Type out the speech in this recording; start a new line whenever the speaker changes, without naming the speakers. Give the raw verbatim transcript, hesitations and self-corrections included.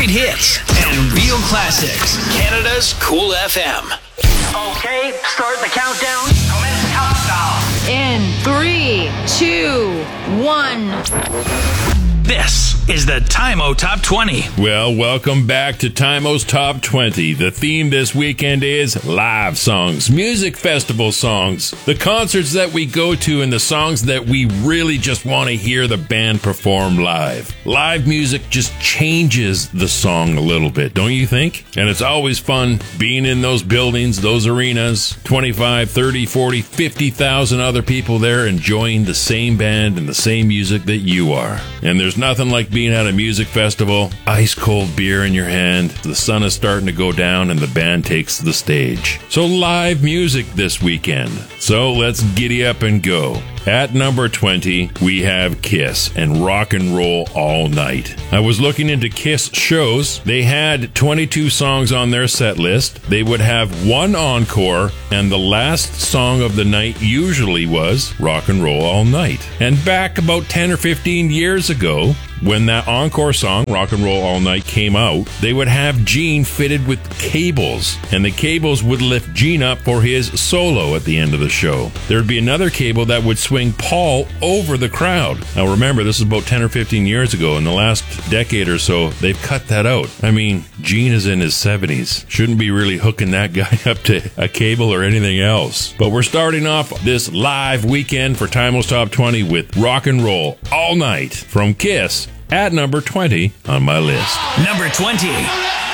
Great hits and real classics. Canada's Cool F M.
Okay, start the countdown. Commence countdown.
In three, two, one.
This is the Time-O Top twenty.
Well, welcome back to Time-O's Top twenty. The theme this weekend is live songs, music festival songs, the concerts that we go to and the songs that we really just want to hear the band perform live. Live music just changes the song a little bit, don't you think? And it's always fun being in those buildings, those arenas, twenty-five, thirty, forty, fifty thousand other people there enjoying the same band and the same music that you are. And there's nothing like being at a music festival, ice cold beer in your hand, the sun is starting to go down and the band takes the stage. So live music this weekend. So let's giddy up and go. At number twenty, we have Kiss and Rock and Roll All Night. I was looking into Kiss shows. They had twenty-two songs on their set list. They would have one encore, and the last song of the night usually was Rock and Roll All Night. And back about ten or fifteen years ago, when that encore song, Rock and Roll All Night, came out, they would have Gene fitted with cables, and the cables would lift Gene up for his solo at the end of the show. There would be another cable that would swing Paul over the crowd. Now remember, this is about ten or fifteen years ago. In the last decade or so, they've cut that out. I mean, Gene is in his seventies. Shouldn't be really hooking that guy up to a cable or anything else. But we're starting off this live weekend for Time-O's Top twenty with Rock and Roll All Night from Kiss at number twenty on my list.
Number twenty.